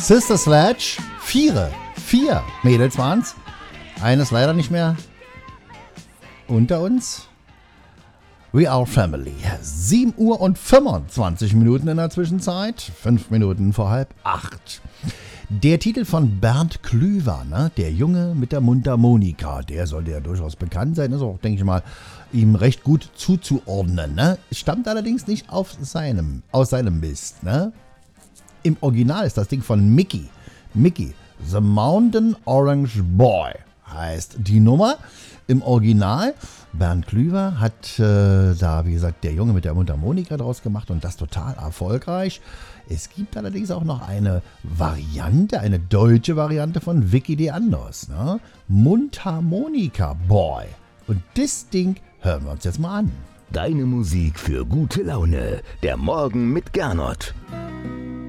Sister Sledge, vier Mädels waren's. Eines leider nicht mehr unter uns. We are family. 7 Uhr und 25 Minuten in der Zwischenzeit. 5 Minuten vor 7:30. Der Titel von Bernd Klüver, ne? Der Junge mit der Mundharmonika, der sollte ja durchaus bekannt sein, ist auch, denke ich mal, ihm recht gut zuzuordnen, ne? Stammt allerdings nicht aus seinem Mist, ne? Im Original ist das Ding von Mickey, The Mountain Orange Boy heißt die Nummer. Im Original, Bernd Klüver hat da, wie gesagt, der Junge mit der Mundharmonika draus gemacht und das total erfolgreich. Es gibt allerdings auch noch eine Variante, eine deutsche Variante von Vicky Leandros, ne? Mundharmonika Boy. Und das Ding hören wir uns jetzt mal an. Deine Musik für gute Laune. Der Morgen mit Gernot.